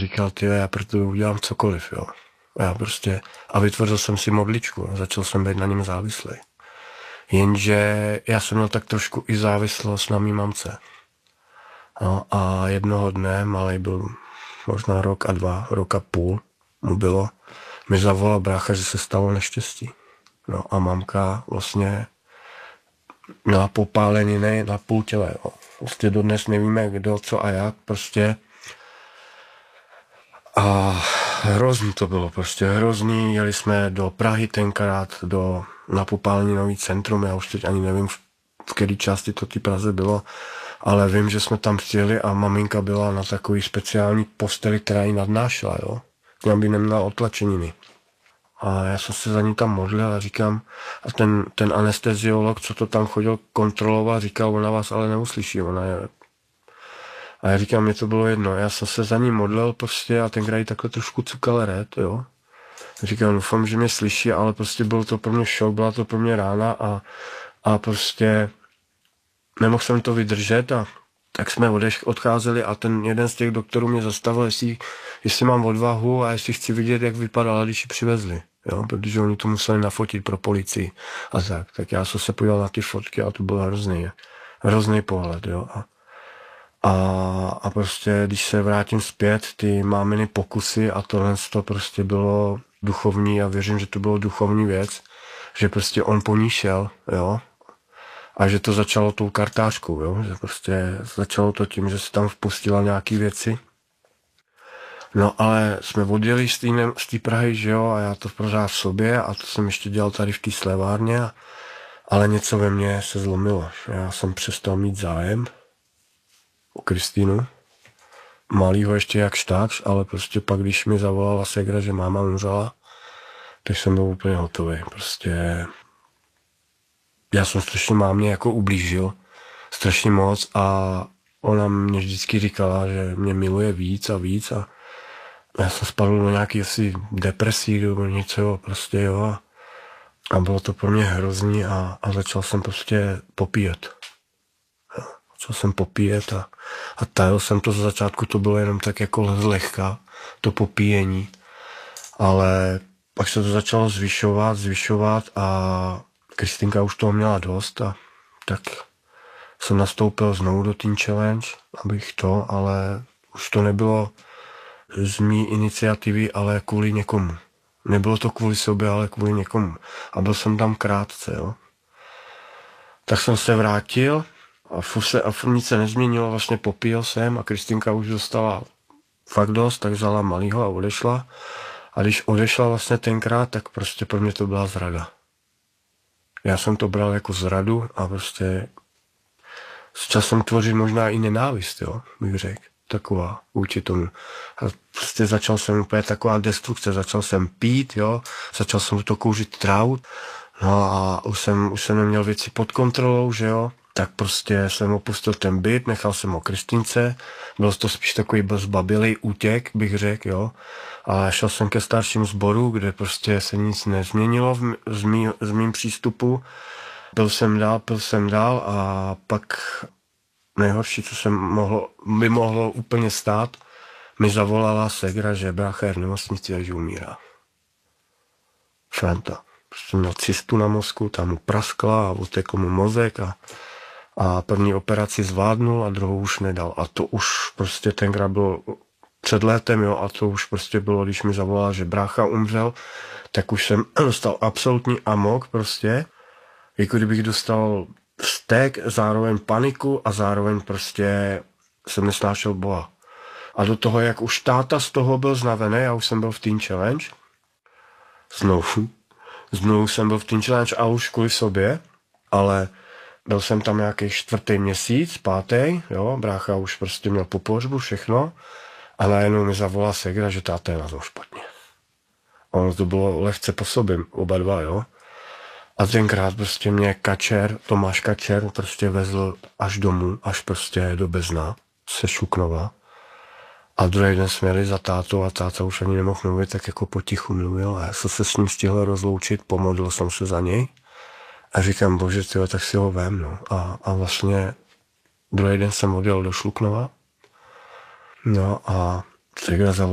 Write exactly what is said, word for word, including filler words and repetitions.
říkal, ty, já pro to udělám cokoliv, jo. Já prostě, a vytvořil jsem si modličku a začal jsem být na něm závislý. Jenže já jsem měl tak trošku i závislost na mý mamce. No a jednoho dne, malej byl možná rok a dva, rok a půl mu bylo, mi zavolal brácha, že se stalo neštěstí. No a mamka vlastně měla popáleniny na půl těle. Jo. Prostě dodnes nevíme, kdo, co a jak, prostě. A hrozný to bylo, prostě hrozný. Jeli jsme do Prahy tenkrát, do, na popáleninový centrum, já už teď ani nevím, v, v které části to ty Praze bylo, ale vím, že jsme tam přijeli a maminka byla na takový speciální posteli, která ji nadnášela, jo. Aby neměla otlačeniny. A já jsem se za ní tam modlil a říkám, a ten, ten anesteziolog, co to tam chodil kontrolovat, říkal, ona vás ale neuslyší, ona je... A já říkám, mě to bylo jedno, já jsem se za ní modlil prostě a tenkrát jí takhle trošku cukal red, jo. Říkám, doufám, že mě slyší, ale prostě byl to pro mě šok, byla to pro mě rána a, a prostě nemohl jsem to vydržet a tak jsme odeš, odcházeli a ten jeden z těch doktorů mě zastavil, jestli, jestli mám odvahu a jestli chci vidět, jak vypadala, když ji přivezli. Jo? Protože oni to museli nafotit pro policii a tak. Tak já jsem se podíval na ty fotky a to byl hrozný, hrozný pohled. Jo? A, a, a prostě, když se vrátím zpět, ty máminy pokusy a tohle to prostě bylo duchovní a věřím, že to bylo duchovní věc, že prostě on po ní šel, jo. A že to začalo tou kartářkou, jo? Že prostě začalo to tím, že se tam vpustila nějaký věci. No ale jsme odjeli z té Prahy, že jo, a já to pořád v sobě a to jsem ještě dělal tady v té slévárně, ale něco ve mně se zlomilo. Já jsem přestal mít zájem o Kristýnu. Malýho ještě jak štáč, ale prostě pak, když mi zavolala ségra, že máma umřela, tak jsem byl úplně hotový. Prostě já jsem strašně mámě jako ublížil, strašně moc a ona mě vždycky říkala, že mě miluje víc a víc a já jsem spadl do nějaký asi depresí nebo něco prostě, jo. A bylo to pro mě hrozný a, a začal jsem prostě popíjet. Jo. Začal jsem popíjet a, a tajil jsem to, za začátku to bylo jenom tak jako zlehka, to popíjení. Ale pak se to začalo zvyšovat, zvyšovat a Kristýnka už toho měla dost a tak jsem nastoupil znovu do Teen Challenge, abych to, ale už to nebylo z mý iniciativy, ale kvůli někomu. Nebylo to kvůli sobě, ale kvůli někomu. A byl jsem tam krátce, jo. Tak jsem se vrátil a furt se, a furt nic se nezměnilo, vlastně popíjel jsem a Kristýnka už dostala fakt dost, tak vzala malýho a odešla. A když odešla vlastně tenkrát, tak prostě pro mě to byla zrada. Já jsem to bral jako zradu a prostě s časem tvořit možná i nenávist, jo, bych řekl. Taková vůči tomu. A prostě začal jsem úplně taková destrukce, začal jsem pít, jo, začal jsem to kouřit trávu, no a už jsem, už jsem neměl věci pod kontrolou, že jo, tak prostě jsem opustil ten byt, nechal jsem ho Kristýnce, byl to spíš takový zbabilej útěk, bych řekl, jo, a šel jsem ke starším sboru, kde prostě se nic nezměnilo v, z, mý, z mým přístupu, byl jsem dál, byl jsem dál a pak nejhorší, co jsem mohlo, by mohlo úplně stát, mi zavolala ségra, že brácha je v nemocnici a že umírá. Franta. Prostě měl cystu na mozku, tam mu praskla a utekl mu mozek a, a první operaci zvládnul a druhou už nedal. A to už prostě tenkrát bylo před létem, jo, a to už prostě bylo, když mi zavolala, že brácha umřel, tak už jsem dostal absolutní amok prostě, jako kdybych dostal vztek, zároveň paniku a zároveň prostě jsem nesnášel Boha. A do toho, jak už táta z toho byl znavený, já už jsem byl v Teen Challenge, znovu, znovu jsem byl v Teen Challenge a už kvůli sobě, ale byl jsem tam nějaký čtvrtý měsíc, pátý, jo, brácha už prostě měl po pohřbu, všechno a najednou mi zavolá ségra, že táta je na tom špatně. Ono to bylo lehce po sobě, oba dva, jo. A tenkrát prostě mě Kačer, Tomáš Kačer, prostě vezl až domů, až prostě do Bezna, se Šuknova. A druhý den jsme jeli za tátou a táta už ani nemohl mluvit, tak jako potichu mluvil. A já jsem se s ním stihl rozloučit, pomodlil jsem se za něj. A říkám, bože, tyjo, tak si ho vem, no. A, a vlastně druhý den jsem odjel do Šluknova. No a